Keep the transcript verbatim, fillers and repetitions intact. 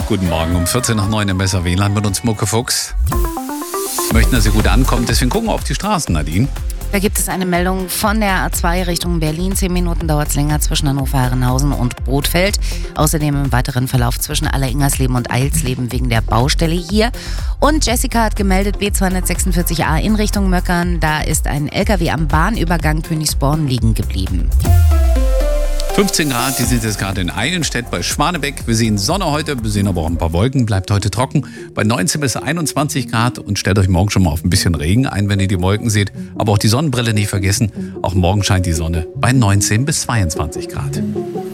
Guten Morgen um vierzehn nach neun im Besser W L A N mit uns Mucke Fuchs. Wir möchten, dass ihr gut ankommt, deswegen gucken wir auf die Straßen, Nadine. Da gibt es eine Meldung von der A zwei Richtung Berlin. Zehn Minuten dauert es länger zwischen Hannover-Herrenhausen und Bothfeld. Außerdem im weiteren Verlauf zwischen Aller-Ingersleben und Eilsleben wegen der Baustelle hier. Und Jessica hat gemeldet, B zweihundertsechsundvierzig A in Richtung Möckern. Da ist ein L K W am Bahnübergang Königsborn liegen geblieben. fünfzehn Grad, die sind jetzt gerade in Eilenstedt bei Schwanebeck. Wir sehen Sonne heute, wir sehen aber auch ein paar Wolken, bleibt heute trocken bei neunzehn bis einundzwanzig Grad und stellt euch morgen schon mal auf ein bisschen Regen ein, wenn ihr die Wolken seht. Aber auch die Sonnenbrille nicht vergessen, auch morgen scheint die Sonne bei neunzehn bis zweiundzwanzig Grad.